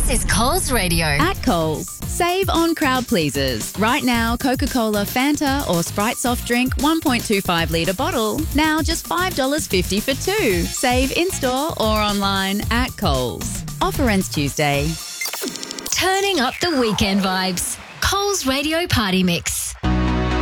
This is Coles Radio. At Coles, save on crowd pleasers. Right now, Coca-Cola, Fanta or Sprite soft drink 1.25 litre bottle. Now just $5.50 for two. Save in-store or online at Coles. Offer ends Tuesday. Turning up the weekend vibes. Coles Radio Party Mix.